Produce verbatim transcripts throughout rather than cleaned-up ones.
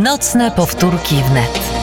Nocne powtórki wnet.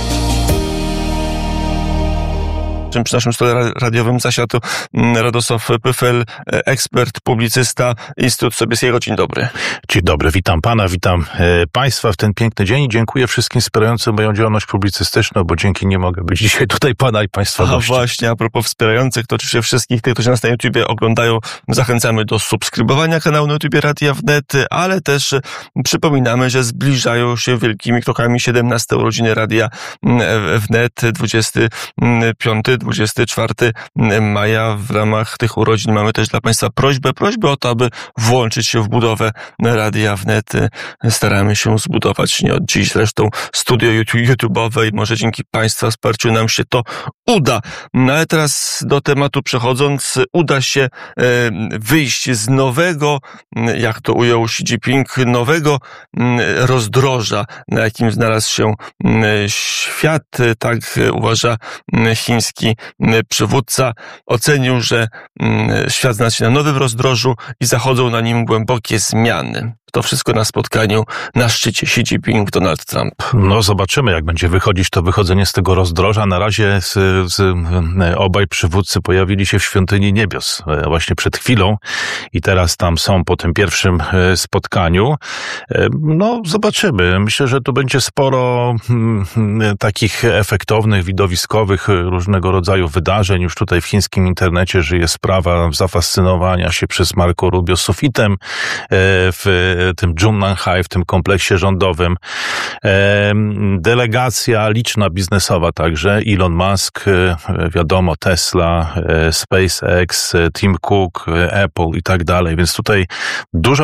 Przy naszym stole radiowym zasiadł Radosław Pyfel, ekspert, publicysta Instytut Sobieskiego. Dzień dobry. Dzień dobry, witam pana, witam państwa w ten piękny dzień i dziękuję wszystkim wspierającym moją działalność publicystyczną, bo dzięki nie mogę być dzisiaj tutaj pana i państwa gościem. A właśnie, a propos wspierających, to oczywiście wszystkich tych, którzy nas na YouTubie oglądają, zachęcamy do subskrybowania kanału na YouTubie Radia Wnet, ale też przypominamy, że zbliżają się wielkimi krokami siedemnaste urodziny Radia Wnet, dwudziestego piątego dwudziestego czwartego maja. W ramach tych urodzin mamy też dla państwa prośbę, prośbę o to, aby włączyć się w budowę Radia Wnet. Staramy się zbudować nie od dziś zresztą studio YouTube'owe i może dzięki państwa wsparciu nam się to uda. No ale teraz do tematu przechodząc, uda się wyjść z nowego, jak to ujął Xi Jinping, nowego rozdroża, na jakim znalazł się świat. Tak uważa chiński przywódca. Ocenił, że świat znalazł się na nowym rozdrożu i zachodzą na nim głębokie zmiany. To wszystko na spotkaniu na szczycie Xi Jinping, Donald Trump. No zobaczymy, jak będzie wychodzić to wychodzenie z tego rozdroża. Na razie z, z, obaj przywódcy pojawili się w Świątyni Niebios właśnie przed chwilą i teraz tam są po tym pierwszym spotkaniu. No zobaczymy. Myślę, że tu będzie sporo takich efektownych, widowiskowych, różnego rodzaju wydarzeń. Już tutaj w chińskim internecie żyje sprawa zafascynowania się przez Marco Rubio sufitem w tym Zhongnanhai, w tym kompleksie rządowym. Delegacja liczna biznesowa także, Elon Musk, wiadomo, Tesla, SpaceX, Tim Cook, Apple i tak dalej, więc tutaj dużo